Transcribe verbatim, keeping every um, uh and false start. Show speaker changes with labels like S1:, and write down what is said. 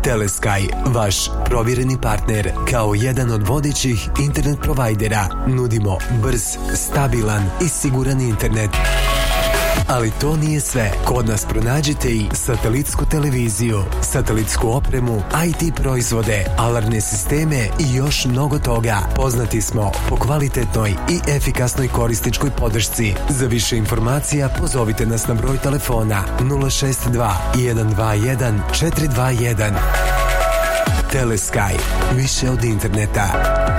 S1: Telesky, vaš provjereni partner. Kao jedan od vodećih internet provajdera nudimo brz, stabilan i siguran internet. Ali to nije sve. Kod nas pronađite i satelitsku televiziju, satelitsku opremu, I T proizvode, alarmne sisteme i još mnogo toga. Poznati smo po kvalitetnoj i efikasnoj korisničkoj podršci. Za više informacija pozovite nas na broj telefona nula šest dva jedan dva jedan četiri dva jedan. Telesky, više od interneta.